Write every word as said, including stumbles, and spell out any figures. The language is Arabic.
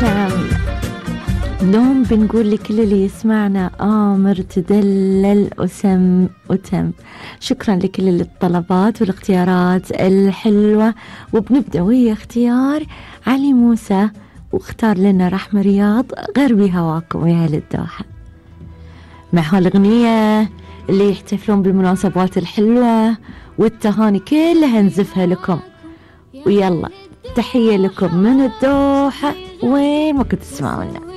نعم، دوم بنقول لكل اللي يسمعنا آمر تدلل وسم وتم. شكرا لكل الطلبات والاختيارات الحلوة، وبنبدأ ويا اختيار علي موسى، واختار لنا رحمة رياض غربي هواكم يا أهل الدوحة. مع هالأغنية اللي يحتفلون بالمناسبات الحلوة والتهاني كلها نزفها لكم، ويلا تحية لكم من الدوحة وين ما كنت تسمعونا.